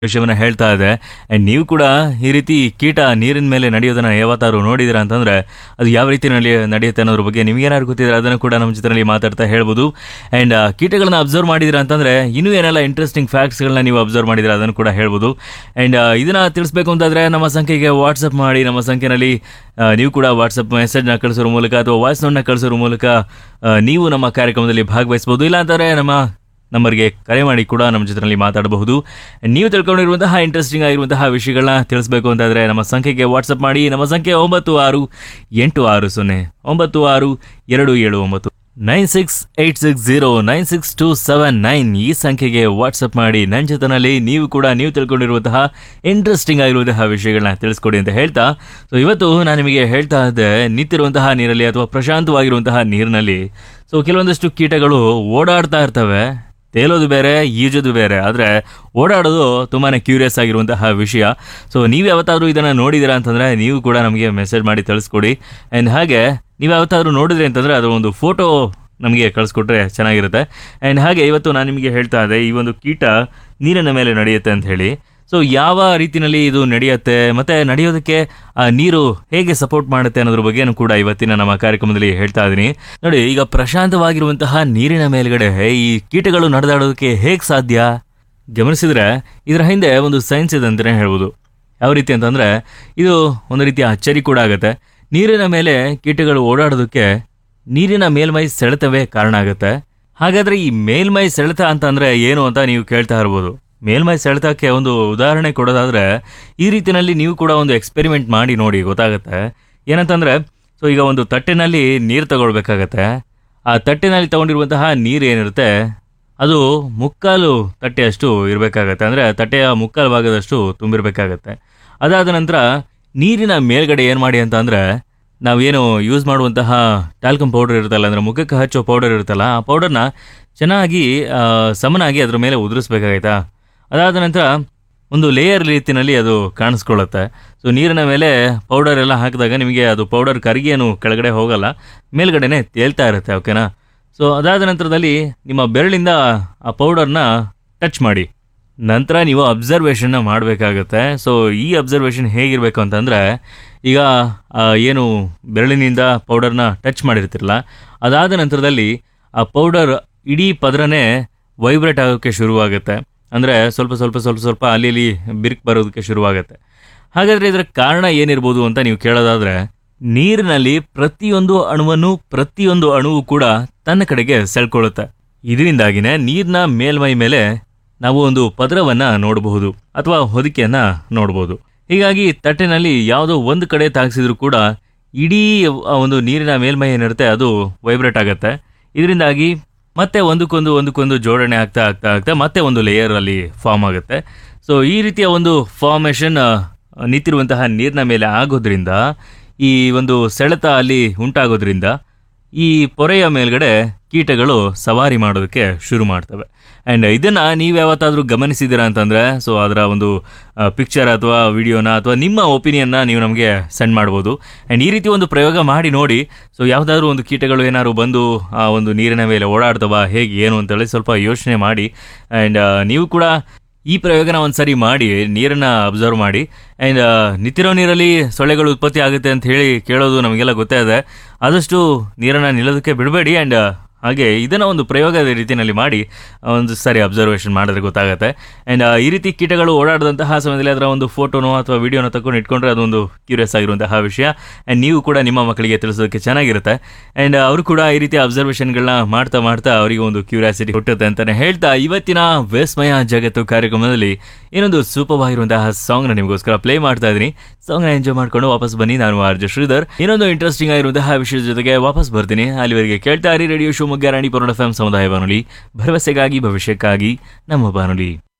ವಿಷಯವನ್ನ ಹೇಳ್ತಾ ಇದೆ. ಅಂಡ್ ನೀವು ಕೂಡ ಈ ರೀತಿ ಕೀಟ ನೀರಿನ ಮೇಲೆ ನಡೆಯೋದನ್ನ ಯಾವತ್ತಾದ್ರು ನೋಡಿದಿರಾ ಅಂತಂದ್ರೆ ಅದು ಯಾವ ರೀತಿ ನಡೆಯುತ್ತೆ ಅನ್ನೋದ್ರ ಬಗ್ಗೆ ನಿಮ್ಗೇನಾದ್ರು ಗೊತ್ತಿದ್ರೆ ಅದನ್ನು ಕೂಡ ನಮ್ಮ ಜೊತೆನಲ್ಲಿ ಮಾತಾಡ್ತಾ ಹೇಳ್ಬೋದು. ಅಂಡ್ ಕೀಟಗಳನ್ನ ಅಬ್ಸರ್ವ್ ಮಾಡಿದಿರಾ ಅಂತಂದ್ರೆ ಇನ್ನೂ ಏನೆಲ್ಲ ಇಂಟ್ರೆಸ್ಟಿಂಗ್ ಫ್ಯಾಕ್ಟ್ಸ್ಗಳನ್ನ ನೀವು ಅಬ್ಸರ್ವ್ ಮಾಡಿದಿರಾ ಅದನ್ನು ಕೂಡ ಹೇಳ್ಬೋದು. ಅಂಡ್ ಇದನ್ನ ತಿಳಿಸ್ಬೇಕು ಅಂತಂದ್ರೆ ನಮ್ಮ ಸಂಖ್ಯೆಗೆ ವಾಟ್ಸಪ್ ಮಾಡಿ. ನಮ್ಮ ಸಂಖ್ಯೆನಲ್ಲಿ ನೀವು ಕೂಡ ವಾಟ್ಸಪ್ ಮೆಸೇಜ್ನ ಕಳಿಸೋರ ಮೂಲಕ ಅಥವಾ ವಾಯ್ಸ್ ನೋಟ್ನ ಕಳಿಸೋರ ಮೂಲಕ ನೀವು ನಮ್ಮ ಕಾರ್ಯಕ್ರಮದಲ್ಲಿ ಭಾಗವಹಿಸಬಹುದು. ಇಲ್ಲ ಅಂತಂದ್ರೆ ನಮ್ಮ ನಂಬರ್ಗೆ ಕರೆ ಮಾಡಿ ಕೂಡ ನಮ್ಮ ಜೊತೆಯಲ್ಲಿ ಮಾತಾಡಬಹುದು. ನೀವು ತಿಳ್ಕೊಂಡಿರುವಂತಹ ಇಂಟ್ರೆಸ್ಟಿಂಗ್ ಆಗಿರುವಂತಹ ವಿಷಯಗಳನ್ನ ತಿಳಿಸ್ಬೇಕು ಅಂತಂದರೆ ನಮ್ಮ ಸಂಖ್ಯೆಗೆ ವಾಟ್ಸಪ್ ಮಾಡಿ. ನಮ್ಮ ಸಂಖ್ಯೆ 9686096279 9686096279 ಈ ಸಂಖ್ಯೆಗೆ ವಾಟ್ಸಪ್ ಮಾಡಿ. ನನ್ನ ಜೊತೆನಲ್ಲಿ ನೀವು ಕೂಡ ನೀವು ತಿಳ್ಕೊಂಡಿರುವಂತಹ ಇಂಟ್ರೆಸ್ಟಿಂಗ್ ಆಗಿರುವಂತಹ ವಿಷಯಗಳನ್ನ ತಿಳಿಸ್ಕೊಡಿ ಅಂತ ಹೇಳ್ತಾ, ಸೊ ಇವತ್ತು ನಾನು ನಿಮಗೆ ಹೇಳ್ತಾ ಇದ್ದೆ, ನಿಂತಿರುವಂತಹ ನೀರಲ್ಲಿ ಅಥವಾ ಪ್ರಶಾಂತವಾಗಿರುವಂತಹ ನೀರಿನಲ್ಲಿ ಸೊ ಕೆಲವೊಂದಷ್ಟು ಕೀಟಗಳು ಓಡಾಡ್ತಾ ಇರ್ತವೆ. ತೇಲೋದು ಬೇರೆ, ಈಜೋದು ಬೇರೆ, ಆದರೆ ಓಡಾಡೋದು ತುಂಬಾ ಕ್ಯೂರಿಯಸ್ ಆಗಿರುವಂತಹ ವಿಷಯ. ಸೊ ನೀವು ಯಾವತ್ತಾದ್ರೂ ಇದನ್ನು ನೋಡಿದ್ದೀರಾ ಅಂತಂದರೆ ನೀವು ಕೂಡ ನಮಗೆ ಮೆಸೇಜ್ ಮಾಡಿ ತಿಳಿಸ್ಕೊಡಿ. ಆ್ಯಂಡ್ ಹಾಗೆ ನೀವು ಯಾವತ್ತಾದ್ರೂ ನೋಡಿದ್ರಿ ಅಂತಂದರೆ ಅದರ ಒಂದು ಫೋಟೋ ನಮಗೆ ಕಳಿಸ್ಕೊಟ್ರೆ ಚೆನ್ನಾಗಿರುತ್ತೆ. ಆ್ಯಂಡ್ ಹಾಗೆ ಇವತ್ತು ನಾನು ನಿಮಗೆ ಹೇಳ್ತಾ ಇದ್ದೆ, ಈ ಒಂದು ಕೀಟ ನೀರಿನ ಮೇಲೆ ನಡೆಯುತ್ತೆ ಅಂತ ಹೇಳಿ. ಸೊ ಯಾವ ರೀತಿಯಲ್ಲಿ ಇದು ನಡೆಯುತ್ತೆ ಮತ್ತು ನಡೆಯೋದಕ್ಕೆ ನೀರು ಹೇಗೆ ಸಪೋರ್ಟ್ ಮಾಡುತ್ತೆ ಅನ್ನೋದ್ರ ಬಗ್ಗೆನೂ ಕೂಡ ಇವತ್ತಿನ ನಮ್ಮ ಕಾರ್ಯಕ್ರಮದಲ್ಲಿ ಹೇಳ್ತಾ ಇದ್ದೀನಿ. ನೋಡಿ, ಈಗ ಪ್ರಶಾಂತವಾಗಿರುವಂತಹ ನೀರಿನ ಮೇಲ್ಗಡೆ ಈ ಕೀಟಗಳು ನಡೆದಾಡೋದಕ್ಕೆ ಹೇಗೆ ಸಾಧ್ಯ ಗಮನಿಸಿದ್ರೆ ಇದರ ಹಿಂದೆ ಒಂದು ಸೈನ್ಸ್ ಇದೆ ಅಂತಲೇ ಹೇಳ್ಬೋದು. ಯಾವ ರೀತಿ ಅಂತಂದರೆ ಇದು ಒಂದು ರೀತಿಯ ಅಚ್ಚರಿ ಕೂಡ ಆಗುತ್ತೆ. ನೀರಿನ ಮೇಲೆ ಕೀಟಗಳು ಓಡಾಡೋದಕ್ಕೆ ನೀರಿನ ಮೇಲ್ಮೈ ಸೆಳೆತವೇ ಕಾರಣ ಆಗುತ್ತೆ. ಹಾಗಾದರೆ ಈ ಮೇಲ್ಮೈ ಸೆಳೆತ ಅಂತಂದರೆ ಏನು ಅಂತ ನೀವು ಕೇಳ್ತಾ ಇರ್ಬೋದು. ಮೇಲ್ಮೈ ಸೆಳೆತಕ್ಕೆ ಒಂದು ಉದಾಹರಣೆ ಕೊಡೋದಾದರೆ ಈ ರೀತಿಯಲ್ಲಿ ನೀವು ಕೂಡ ಒಂದು ಎಕ್ಸ್ಪೆರಿಮೆಂಟ್ ಮಾಡಿ ನೋಡಿ, ಗೊತ್ತಾಗುತ್ತೆ. ಏನಂತಂದರೆ ಸೊ ಈಗ ಒಂದು ತಟ್ಟೆನಲ್ಲಿ ನೀರು ತಗೊಳ್ಬೇಕಾಗತ್ತೆ. ಆ ತಟ್ಟೆನಲ್ಲಿ ತಗೊಂಡಿರುವಂತಹ ನೀರು ಏನಿರುತ್ತೆ ಅದು ಮುಕ್ಕಾಲು ತಟ್ಟೆಯಷ್ಟು ಇರಬೇಕಾಗತ್ತೆ. ಅಂದರೆ ತಟ್ಟೆಯ ಮುಕ್ಕಾಲು ಭಾಗದಷ್ಟು ತುಂಬಿರಬೇಕಾಗತ್ತೆ. ಅದಾದ ನಂತರ ನೀರಿನ ಮೇಲ್ಗಡೆ ಏನು ಮಾಡಿ ಅಂತ ಅಂದರೆ ನಾವೇನು ಯೂಸ್ ಮಾಡುವಂತಹ ಟಾಲ್ಕಮ್ ಪೌಡರ್ ಇರುತ್ತಲ್ಲ, ಅಂದರೆ ಮುಖಕ್ಕೆ ಹಚ್ಚೋ ಪೌಡರ್ ಇರುತ್ತಲ್ಲ, ಆ ಪೌಡರ್ನ ಚೆನ್ನಾಗಿ ಸಮನಾಗಿ ಅದ್ರ ಮೇಲೆ ಉದುರಿಸ್ಬೇಕಾಗೈತಾ. ಅದಾದ ನಂತರ ಒಂದು ಲೇಯರ್ ರೀತಿಯಲ್ಲಿ ಅದು ಕಾಣಿಸ್ಕೊಳ್ಳುತ್ತೆ. ಸೊ ನೀರಿನ ಮೇಲೆ ಪೌಡರ್ ಎಲ್ಲ ಹಾಕಿದಾಗ ನಿಮಗೆ ಅದು ಪೌಡರ್ ಕರಗೇನು ಕೆಳಗಡೆ ಹೋಗಲ್ಲ, ಮೇಲ್ಗಡೆನೆ ತೇಲ್ತಾ ಇರುತ್ತೆ. ಓಕೆನಾ. ಸೊ ಅದಾದ ನಂತರದಲ್ಲಿ ನಿಮ್ಮ ಬೆರಳಿಂದ ಆ ಪೌಡರ್ನ ಟಚ್ ಮಾಡಿ. ನಂತರ ನೀವು ಅಬ್ಸರ್ವೇಷನ್ನ ಮಾಡಬೇಕಾಗುತ್ತೆ. ಸೊ ಈ ಅಬ್ಸರ್ವೇಷನ್ ಹೇಗಿರಬೇಕು ಅಂತಂದರೆ, ಈಗ ಏನು ಬೆರಳಿನಿಂದ ಪೌಡರ್ನ ಟಚ್ ಮಾಡಿರ್ತಿರಲ್ಲ, ಅದಾದ ನಂತರದಲ್ಲಿ ಆ ಪೌಡರ್ ಇಡೀ ಪದರನೇ ವೈಬ್ರೇಟ್ ಆಗೋಕ್ಕೆ ಶುರುವಾಗುತ್ತೆ. ಅಂದರೆ ಸ್ವಲ್ಪ ಸ್ವಲ್ಪ ಸ್ವಲ್ಪ ಸ್ವಲ್ಪ ಅಲ್ಲಿ ಬಿರುಕು ಬರೋದಕ್ಕೆ ಶುರುವಾಗುತ್ತೆ. ಹಾಗಾದರೆ ಇದರ ಕಾರಣ ಏನಿರ್ಬೋದು ಅಂತ ನೀವು ಕೇಳೋದಾದರೆ, ನೀರಿನಲ್ಲಿ ಪ್ರತಿಯೊಂದು ಅಣುವು ಕೂಡ ತನ್ನ ಕಡೆಗೆ ಸೆಳ್ಕೊಳ್ಳುತ್ತೆ. ಇದರಿಂದಾಗಿನೇ ನೀರಿನ ಮೇಲ್ಮೈ ಮೇಲೆ ನಾವು ಒಂದು ಪದರವನ್ನು ನೋಡಬಹುದು ಅಥವಾ ಹೊದಿಕೆಯನ್ನು ನೋಡಬಹುದು. ಹೀಗಾಗಿ ತಟ್ಟೆನಲ್ಲಿ ಯಾವುದೋ ಒಂದು ಕಡೆ ತಾಗಿಸಿದ್ರು ಕೂಡ ಇಡೀ ಒಂದು ನೀರಿನ ಮೇಲ್ಮೈ ಏನಿರುತ್ತೆ ಅದು ವೈಬ್ರೇಟ್ ಆಗುತ್ತೆ. ಇದರಿಂದಾಗಿ ಮತ್ತೆ ಒಂದಕ್ಕೊಂದು ಜೋಡಣೆ ಆಗ್ತಾ ಮತ್ತೆ ಒಂದು ಲೇಯರ್ ಅಲ್ಲಿ ಫಾರ್ಮ್ ಆಗುತ್ತೆ. ಸೊ ಈ ರೀತಿಯ ಒಂದು ಫಾರ್ಮೇಷನ್ ನಿಂತಿರುವಂತಹ ನೀರಿನ ಮೇಲೆ ಆಗೋದ್ರಿಂದ, ಈ ಒಂದು ಸೆಳೆತ ಅಲ್ಲಿ ಉಂಟಾಗೋದ್ರಿಂದ ಈ ಪೊರೆಯ ಮೇಲ್ಗಡೆ ಕೀಟಗಳು ಸವಾರಿ ಮಾಡೋದಕ್ಕೆ ಶುರು ಮಾಡ್ತವೆ. ಆ್ಯಂಡ್ ಇದನ್ನು ನೀವು ಯಾವತ್ತಾದರೂ ಗಮನಿಸಿದ್ದೀರಾ ಅಂತಂದರೆ ಸೊ ಅದರ ಒಂದು ಪಿಕ್ಚರ್ ಅಥವಾ ವಿಡಿಯೋನ ಅಥವಾ ನಿಮ್ಮ ಒಪಿನಿಯನ್ನ ನೀವು ನಮಗೆ ಸೆಂಡ್ ಮಾಡ್ಬೋದು. ಆ್ಯಂಡ್ ಈ ರೀತಿ ಒಂದು ಪ್ರಯೋಗ ಮಾಡಿ ನೋಡಿ. ಸೊ ಯಾವುದಾದ್ರೂ ಒಂದು ಕೀಟಗಳು ಏನಾದ್ರು ಬಂದು ಆ ಒಂದು ನೀರಿನ ಮೇಲೆ ಓಡಾಡ್ತವ ಹೇಗೆ ಏನು ಅಂತೇಳಿ ಸ್ವಲ್ಪ ಯೋಚನೆ ಮಾಡಿ. ಆ್ಯಂಡ್ ನೀವು ಕೂಡ ಈ ಪ್ರಯೋಗನ ಒಂದು ಸರಿ ಮಾಡಿ, ನೀರನ್ನು ಅಬ್ಸರ್ವ್ ಮಾಡಿ. ಆ್ಯಂಡ್ ನಿಂತಿರೋ ನೀರಲ್ಲಿ ಸೊಳ್ಳೆಗಳು ಉತ್ಪತ್ತಿ ಆಗುತ್ತೆ ಅಂತ ಹೇಳಿ ಕೇಳೋದು ನಮಗೆಲ್ಲ ಗೊತ್ತೇ ಇದೆ. ಆದಷ್ಟು ನೀರನ್ನು ನಿಲ್ಲೋದಕ್ಕೆ ಬಿಡಬೇಡಿ. ಆ್ಯಂಡ್ ಹಾಗೆ ಇದನ್ನು ಒಂದು ಪ್ರಯೋಗದ ರೀತಿಯಲ್ಲಿ ಮಾಡಿ ಒಂದು ಸಾರಿ ಅಬ್ಸರ್ವೇಷನ್ ಮಾಡಿದ್ರೆ ಗೊತ್ತಾಗುತ್ತೆ. ಆ್ಯಂಡ್ ಈ ರೀತಿ ಕೀಟಗಳು ಓಡಾಡಿದಂತಹ ಸಮಯದಲ್ಲಿ ಅದರ ಒಂದು ಫೋಟೋನೋ ಅಥವಾ ವಿಡಿಯೋನ ತಗೊಂಡು ಇಟ್ಕೊಂಡ್ರೆ ಅದೊಂದು ಕ್ಯೂರಿಯಸ್ ಆಗಿರುವಂತಹ ವಿಷಯ. ಆ್ಯಂಡ್ ನೀವು ಕೂಡ ನಿಮ್ಮ ಮಕ್ಕಳಿಗೆ ತಿಳಿಸೋದಕ್ಕೆ ಚೆನ್ನಾಗಿರುತ್ತೆ. ಆ್ಯಂಡ್ ಅವರು ಕೂಡ ಈ ರೀತಿ ಅಬ್ಸರ್ವೇಷನ್ಗಳನ್ನ ಮಾಡ್ತಾ ಅವರಿಗೆ ಒಂದು ಕ್ಯೂರಿಯಾಸಿಟಿ ಹುಟ್ಟುತ್ತೆ ಅಂತಲೇ ಹೇಳ್ತಾ, ಇವತ್ತಿನ ವಿಸ್ಮಯ ಜಗತ್ತು ಕಾರ್ಯಕ್ರಮದಲ್ಲಿ ಇನ್ನೊಂದು ಸೂಪರ್ ಆಗಿರುವಂತಹ ಸಾಂಗ್ನ ನಿಮಗೋಸ್ಕರ ಪ್ಲೇ ಮಾಡ್ತಾ ಇದ್ದೀನಿ. ಸಾಂಗ್ನ ಎಂಜಾಯ್ ಮಾಡ್ಕೊಂಡು ವಾಪಸ್ ಬನ್ನಿ. ನಾನು ಆರ್ಜೆ ಶ್ರೀಧರ್ ಇನ್ನೊಂದು ಇಂಟ್ರೆಸ್ಟಿಂಗ್ ಆಗಿರುವಂತಹ ವಿಷಯದ ಜೊತೆಗೆ ವಾಪಸ್ ಬರ್ತೀನಿ. ಅಲ್ಲಿವರೆಗೆ ಕೇಳ್ತಾ ಇರಿ ರೇಡಿಯೋ ಶಿವಮೊಗ್ಗ ರಾಣಿಪುರ FM ಸಮುದಾಯ ಬಾನುಲಿ, ಭರವಸೆಗಾಗಿ ಭವಿಷ್ಯಕ್ಕಾಗಿ ನಮ್ಮ ಬಾನುಲಿ.